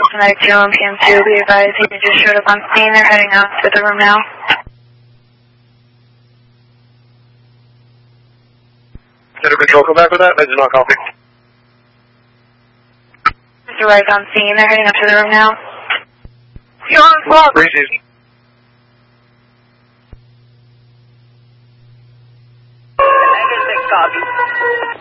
Medic 2 PM2, be advised he just showed up on scene. They're heading out to the room now. Center Control, come back with that. I did not copy. Just arrived on scene. They're heading up to the room now. You're on spot. Preseason. Copy.